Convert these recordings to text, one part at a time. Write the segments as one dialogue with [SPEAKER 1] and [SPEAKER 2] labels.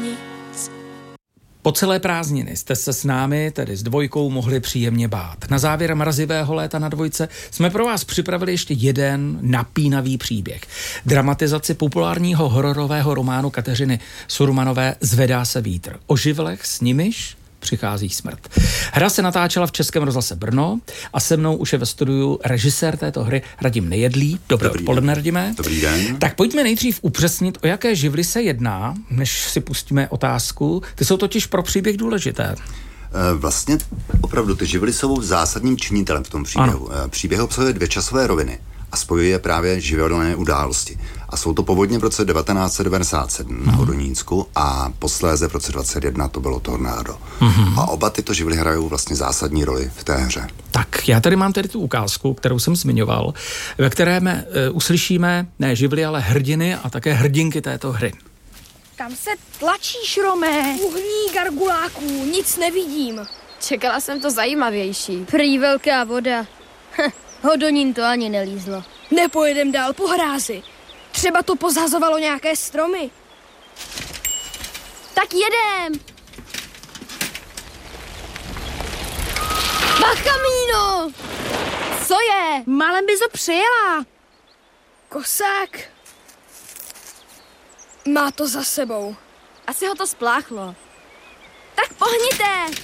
[SPEAKER 1] nic.
[SPEAKER 2] Po celé prázdniny jste se s námi, tedy s Dvojkou, mohli příjemně bát. Na závěr mrazivého léta na Dvojce jsme pro vás připravili ještě jeden napínavý příběh. Dramatizaci populárního hororového románu Kateřiny Surmanové Zvedá se vítr. O živlech, s nimiž přichází smrt. Hra se natáčela v Českém rozhlase Brno a se mnou už je ve studiu režisér této hry Radim Nejedlý. Dobré odpoledne, Radime.
[SPEAKER 3] Dobrý den.
[SPEAKER 2] Tak pojďme nejdřív upřesnit, o jaké živly se jedná, než si pustíme otázku. Ty jsou totiž pro příběh důležité.
[SPEAKER 3] Vlastně opravdu ty živly jsou zásadním činitelem v tom příběhu. Ano. Příběh obsahuje 2 časové roviny a spojuje právě živelné události. A jsou to povodně v roce 1997 na Hodonínsku a posléze v roce 2021 to bylo tornádo. A oba tyto živly hrajou vlastně zásadní roli v té hře.
[SPEAKER 2] Tak, já tady mám tedy tu ukázku, kterou jsem zmiňoval, ve které uslyšíme ne živly, ale hrdiny a také hrdinky této hry.
[SPEAKER 1] Kam se tlačíš, Romé? Uhní garguláků, nic nevidím.
[SPEAKER 4] Čekala jsem to zajímavější.
[SPEAKER 5] Prý velká voda. Hodonín to ani nelízlo.
[SPEAKER 1] Nepojedem dál po hrázi. Třeba to pozhazovalo nějaké stromy.
[SPEAKER 5] Tak jedem! Bacha, Míno! Co je?
[SPEAKER 1] Málem bys ho přejela. Kosák. Má to za sebou.
[SPEAKER 4] Asi ho to spláchlo.
[SPEAKER 5] Tak pohněte!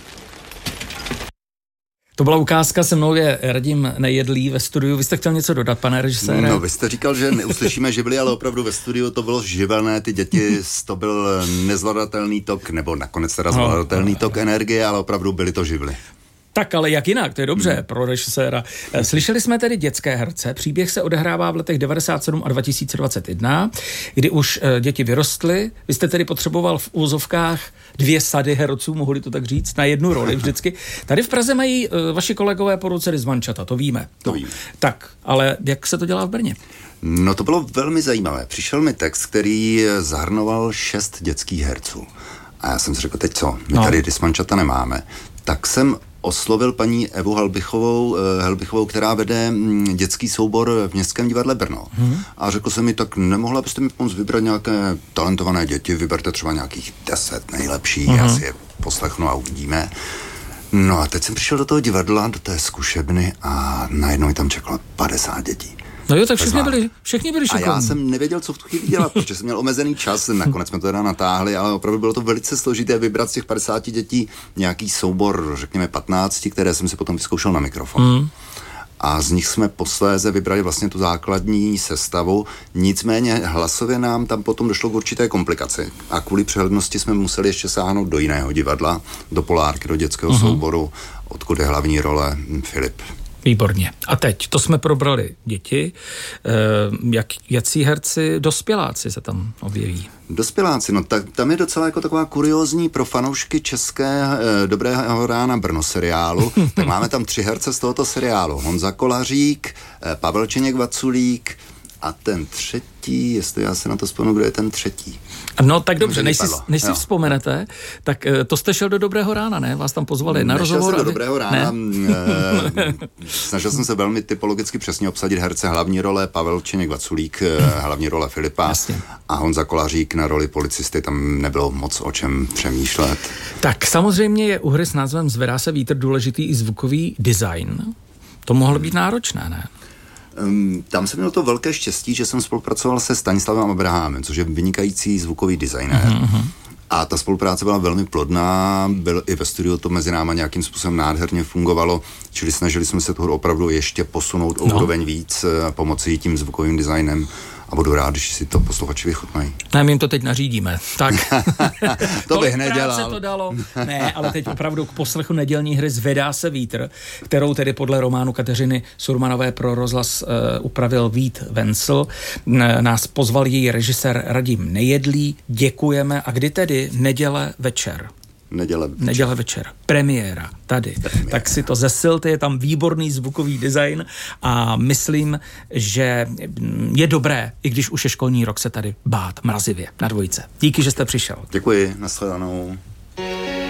[SPEAKER 2] To byla ukázka, se mnou je Radim Nejedlý ve studiu. Vy jste chtěl něco dodat, pane režisére?
[SPEAKER 3] No, vy jste říkal, že neuslyšíme živly, ale opravdu ve studiu to bylo živelné, ty děti, to byl nezvladatelný tok, nebo nakonec teda zvladatelný tok energie, ale opravdu byly to živly.
[SPEAKER 2] Tak ale jak jinak, to je dobře pro režiséra. Slyšeli jsme tedy dětské herce, příběh se odehrává v letech 97 a 2021, kdy už děti vyrostly. Vy jste tedy potřeboval v úzovkách 2 sady herců, mohli to tak říct, na jednu roli vždycky. Tady v Praze mají vaši kolegové po ruce Rizmančata, to víme.
[SPEAKER 3] To víme.
[SPEAKER 2] Tak, ale jak se to dělá v Brně?
[SPEAKER 3] No to bylo velmi zajímavé. Přišel mi text, který zahrnoval 6 dětských herců. A já jsem si řekl, teď co? My tady Rizmančata nemáme. Tak jsem oslovil paní Evu Helbichovou, která vede dětský soubor v Městském divadle Brno. A řekl jsem mi, tak nemohla byste mi pomoct vybrat nějaké talentované děti, vyberte třeba nějakých 10 nejlepších, já si je poslechnu a uvidíme. No a teď jsem přišel do toho divadla, do té zkušebny a najednou mi tam čekalo 50 dětí.
[SPEAKER 2] No jo, tak všichni byli šikovní.
[SPEAKER 3] A já jsem nevěděl, co v tu chvíli dělat, protože jsem měl omezený čas, nakonec jsme to teda natáhli, ale opravdu bylo to velice složité vybrat z těch 50 dětí nějaký soubor, řekněme 15, které jsem si potom vyzkoušel na mikrofon. A z nich jsme posléze vybrali vlastně tu základní sestavu, nicméně hlasově nám tam potom došlo k určité komplikaci a kvůli přehlednosti jsme museli ještě sáhnout do jiného divadla, do Polárky, do dětského souboru, odkud je hlavní role Filip.
[SPEAKER 2] Výborně. A teď, to jsme probrali děti. Jací herci, dospěláci se tam objeví?
[SPEAKER 3] Dospěláci, no tak tam je docela jako taková kuriózní pro fanoušky české Dobrého rána Brno seriálu. Tak máme tam 3 herce z tohoto seriálu. Honza Kolařík, Pavel Čeněk-Vaculík a ten třetí, jestli já se na to vzpomenu, kdo je ten třetí.
[SPEAKER 2] No tak dobře, než si vzpomenete, tak to jste šel do Dobrého rána, ne? Vás tam pozvali na rozhovor.
[SPEAKER 3] Nešel jsem do Dobrého rána. Snažil jsem se velmi typologicky přesně obsadit herce. Hlavní role Pavel Čeněk-Vaculík, hlavní role Filipa.
[SPEAKER 2] Jasně.
[SPEAKER 3] A Honza Kolařík na roli policisty, tam nebylo moc o čem přemýšlet.
[SPEAKER 2] Tak samozřejmě je u hry s názvem Zvedá se vítr důležitý i zvukový design. To mohlo být náročné, ne?
[SPEAKER 3] Tam jsem měl to velké štěstí, že jsem spolupracoval se Stanislavem Abrahamem, což je vynikající zvukový designér. A ta spolupráce byla velmi plodná, byl i ve studiu to mezi náma nějakým způsobem nádherně fungovalo, čili snažili jsme se tu hru opravdu ještě posunout o úroveň víc pomocí tím zvukovým designem. A budu rád, když si to posluchači vychutnají.
[SPEAKER 2] Ne, my jim to teď nařídíme. Tak.
[SPEAKER 3] To bych nedělal.
[SPEAKER 2] To dalo. Ne, ale teď opravdu k poslechu nedělní hry Zvedá se vítr, kterou tedy podle románu Kateřiny Surmanové pro rozhlas upravil Vít Vencel. Nás pozval její režisér Radim Nejedlý. Děkujeme. A kdy tedy? Neděle večer. Neděle večer. Premiéra tady. Tak si to zesilte, je tam výborný zvukový design a myslím, že je dobré, i když už je školní rok, se tady bát mrazivě na Dvojce. Díky, že jste přišel.
[SPEAKER 3] Děkuji, nashledanou.